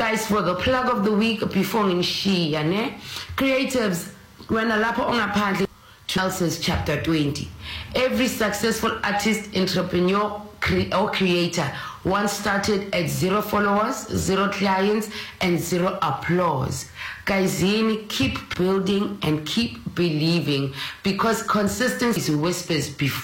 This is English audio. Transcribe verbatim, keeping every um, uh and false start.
guys, for the plug of the week before ngishiya ne creatives wena lapho ongaphandle Chelsea's chapter twenty. Every successful artist, entrepreneur cre- or creator once started at zero followers, zero clients, and zero applause. Guys, keep building and keep believing, because consistency whispers before